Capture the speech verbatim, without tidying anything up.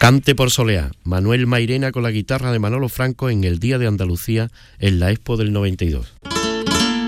Cante por Soleá, Manuel Mairena con la guitarra de Manolo Franco en el Día de Andalucía en la Expo del noventa y dos.